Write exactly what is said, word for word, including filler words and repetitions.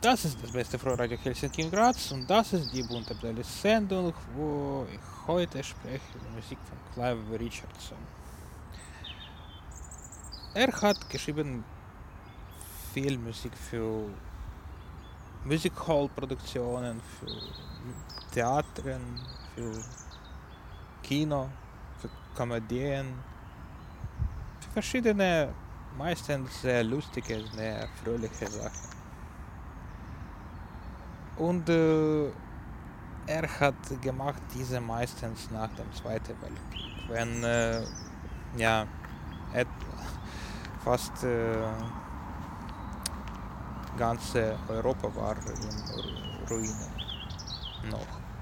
Das ist das beste Frühradio Helsinki in Graz und das ist die bunte Playlist-Sendung, wo ich heute spreche über Musik von Clive Richardson. Er hat geschrieben viel Musik für Music Hall Produktionen, für Theatern, für Kino, für Komödien, für verschiedene, meistens sehr lustige, sehr fröhliche Sachen. Und äh, er hat gemacht diese meistens nach dem Zweiten Weltkrieg, wenn äh, ja, et, fast äh, ganze Europa war in Ruinen noch.